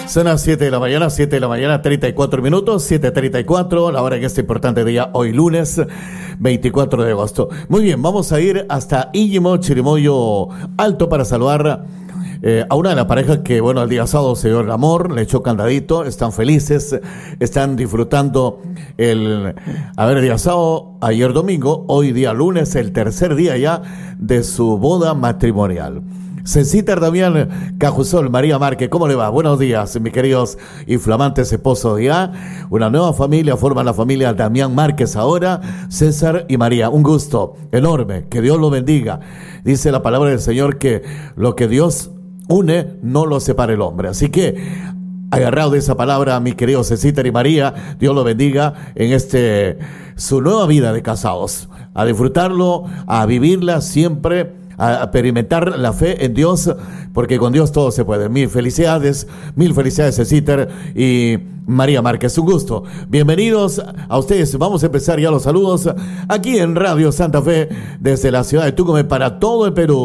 Son las 7 de la mañana, 7 de la mañana, 34 minutos, 7:34, la hora en este importante día, hoy lunes 24 de agosto. Muy bien, vamos a ir hasta Íñimo, Chirimoyo Alto, para saludar a una de las parejas que, bueno, el día sábado se dio el amor, le echó candadito, están felices, están disfrutando el día sábado, ayer domingo, hoy día lunes, el tercer día ya de su boda matrimonial. Cecita Damián Cajusol, María Márquez, ¿cómo le va? Buenos días, mis queridos y flamantes esposos. Ya una nueva familia, forma la familia Damián Márquez ahora, César y María. Un gusto enorme, que Dios lo bendiga. Dice la palabra del Señor que lo que Dios une, no lo separa el hombre. Así que, agarrado de esa palabra, mi querido Cecita y María, Dios lo bendiga en su nueva vida de casados. A disfrutarlo, a vivirla siempre, a experimentar la fe en Dios, porque con Dios todo se puede. Mil felicidades, Cecita y María Márquez, un gusto. Bienvenidos a ustedes. Vamos a empezar ya los saludos aquí en Radio Santa Fe, desde la ciudad de Tucumán para todo el Perú.